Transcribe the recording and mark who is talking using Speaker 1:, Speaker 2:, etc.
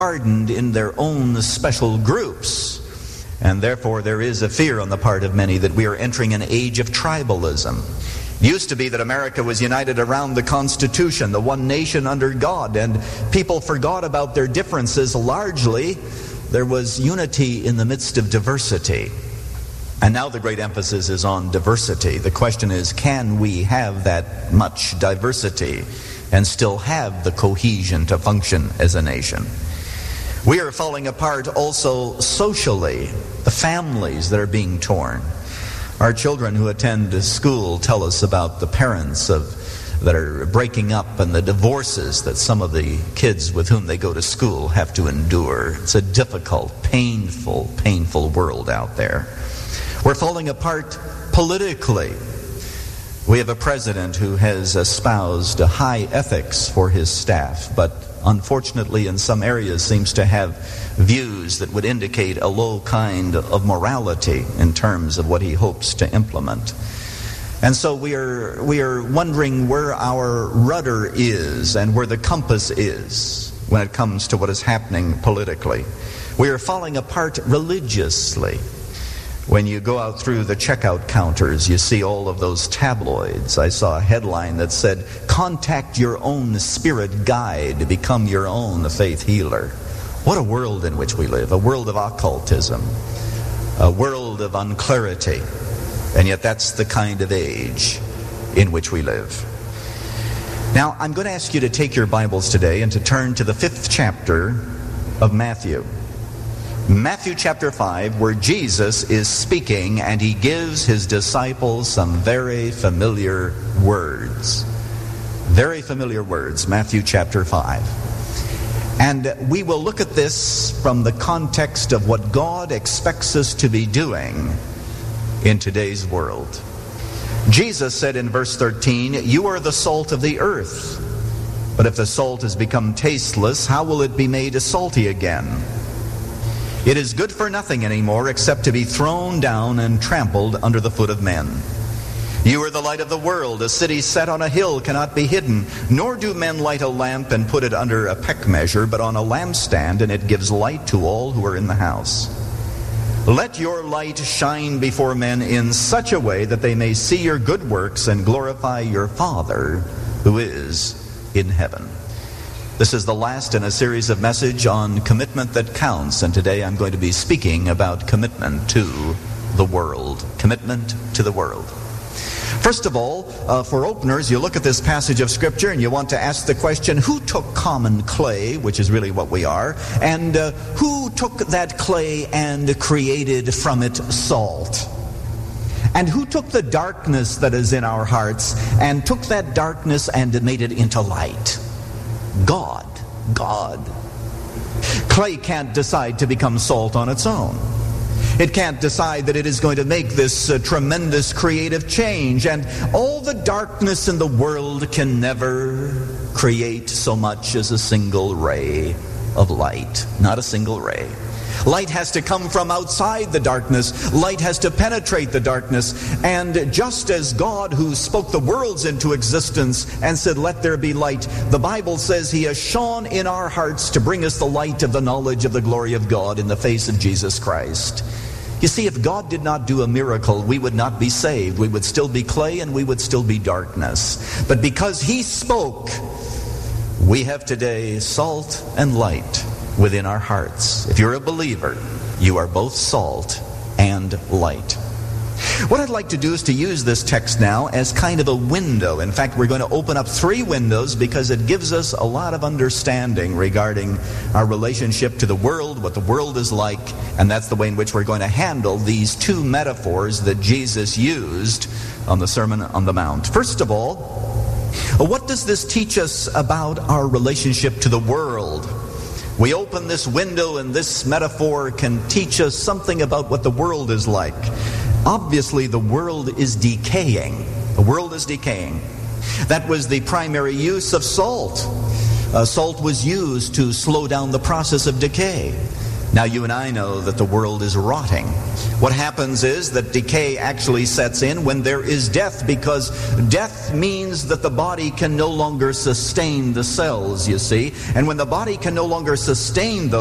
Speaker 1: hardened in their own special groups. And therefore there is a fear on the part of many that we are entering an age of tribalism. It used to be that America was united around the Constitution, the one nation under God, and people forgot about their differences largely. There was unity in the midst of diversity. And now the great emphasis is on diversity. The question is, can we have that much diversity and still have the cohesion to function as a nation? We are falling apart also socially. The families that are being torn. Our children who attend school tell us about the parents that are breaking up and the divorces that some of the kids with whom they go to school have to endure. It's a difficult, painful world out there. We're falling apart politically. We have a president who has espoused a high ethics for his staff, but unfortunately in some areas seems to have views that would indicate a low kind of morality in terms of what he hopes to implement. And so we are wondering where our rudder is and where the compass is when it comes to what is happening politically. We are falling apart religiously. When you go out through the checkout counters, you see all of those tabloids. I saw a headline that said, "Contact your own spirit guide, become your own faith healer." What a world in which we live, a world of occultism, a world of unclarity. And yet that's the kind of age in which we live. Now, I'm going to ask you to take your Bibles today and to turn to the 5th chapter of Matthew. Matthew chapter 5, where Jesus is speaking and he gives his disciples some very familiar words. Very familiar words, Matthew chapter 5. And we will look at this from the context of what God expects us to be doing in today's world. Jesus said in verse 13, "You are the salt of the earth. But if the salt has become tasteless, how will it be made salty again? It is good for nothing anymore except to be thrown down and trampled under the foot of men. You are the light of the world. A city set on a hill cannot be hidden. Nor do men light a lamp and put it under a peck measure, but on a lampstand, and it gives light to all who are in the house. Let your light shine before men in such a way that they may see your good works and glorify your Father who is in heaven." This is the last in a series of messages on commitment that counts, and today I'm going to be speaking about commitment to the world. Commitment to the world. First of all, for openers, you look at this passage of Scripture and you want to ask the question, who took common clay, which is really what we are, and who took that clay and created from it salt? And who took the darkness that is in our hearts and took that darkness and made it into light? God. Clay can't decide to become salt on its own. It can't decide that it is going to make this tremendous creative change. And all the darkness in the world can never create so much as a single ray of light. Not a single ray. Light has to come from outside the darkness. Light has to penetrate the darkness. And just as God, who spoke the worlds into existence and said, "Let there be light," the Bible says he has shone in our hearts to bring us the light of the knowledge of the glory of God in the face of Jesus Christ. You see, if God did not do a miracle, we would not be saved. We would still be clay and we would still be darkness. But because he spoke, we have today salt and light within our hearts. If you're a believer, you are both salt and light. What I'd like to do is to use this text now as kind of a window. In fact, we're going to open up 3 windows because it gives us a lot of understanding regarding our relationship to the world, what the world is like, and that's the way in which we're going to handle these 2 metaphors that Jesus used on the Sermon on the Mount. First of all, what does this teach us about our relationship to the world? We open this window and this metaphor can teach us something about what the world is like. Obviously, the world is decaying. The world is decaying. That was the primary use of salt. Salt was used to slow down the process of decay. Now, you and I know that the world is rotting. What happens is that decay actually sets in when there is death, because death means that the body can no longer sustain the cells, you see. And when the body can no longer sustain those